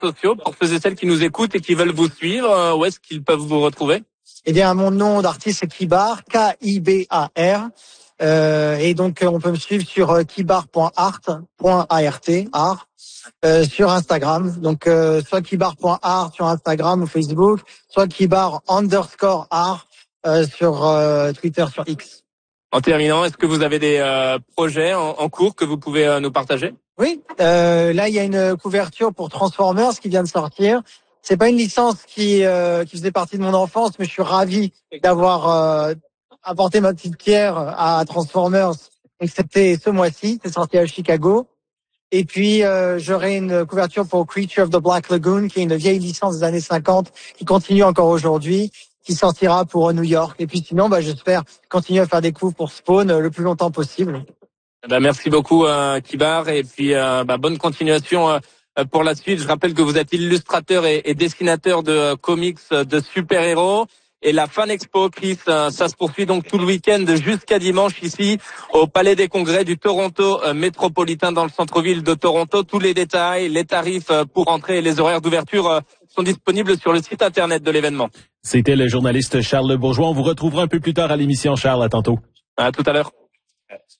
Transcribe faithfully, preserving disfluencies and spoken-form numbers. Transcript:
sociaux pour ceux et celles qui nous écoutent et qui veulent vous suivre? Où est-ce qu'ils peuvent vous retrouver? Eh bien, mon nom d'artiste c'est Kibar, K I B A R. Euh, et donc, on peut me suivre sur kibar point art, .art, art, euh, sur Instagram. Donc, euh, soit kibar point art sur Instagram ou Facebook, soit kibar underscore art euh, sur euh, Twitter, sur X. En terminant, est-ce que vous avez des euh, projets en, en cours que vous pouvez euh, nous partager? Oui, euh, là, il y a une couverture pour Transformers qui vient de sortir. C'est pas une licence qui euh, qui faisait partie de mon enfance, mais je suis ravi d'avoir euh, apporté ma petite pierre à Transformers. Et c'était ce mois-ci, c'est sorti à Chicago. Et puis euh, j'aurai une couverture pour Creature of the Black Lagoon, qui est une vieille licence des années cinquante qui continue encore aujourd'hui, qui sortira pour New York. Et puis sinon, bah, j'espère continuer à faire des coups pour Spawn le plus longtemps possible. Ben, merci beaucoup euh, Kibar, et puis euh, bah, bonne continuation euh, pour la suite. Je rappelle que vous êtes illustrateur et, et dessinateur de euh, comics euh, de super-héros. Et la Fan Expo, Chris, euh, ça se poursuit donc tout le week-end jusqu'à dimanche ici au Palais des Congrès du Toronto euh, métropolitain dans le centre-ville de Toronto. Tous les détails, les tarifs euh, pour entrer et les horaires d'ouverture euh, sont disponibles sur le site internet de l'événement. C'était le journaliste Charles Bourgeois. On vous retrouvera un peu plus tard à l'émission, Charles. À tantôt. À tout à l'heure.